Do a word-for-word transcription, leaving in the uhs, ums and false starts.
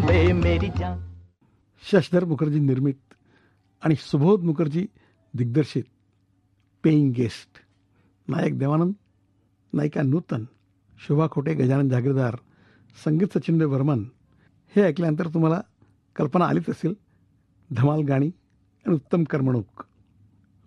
बे मेरी जान. शशधर मुखर्जी निर्मित आणि सुबोध मुखर्जी दिग्दर्शित पेईंग गेस्ट. नायक देवानंद, नायिका नूतन, शोभा खोटे, गजानन जागीरदार, संगीत सचिन वर्मन. हे ऐकल्यानंतर तुम्हाला कल्पना आलीच असेल. धमाल गाणी आणि उत्तम करमणूक.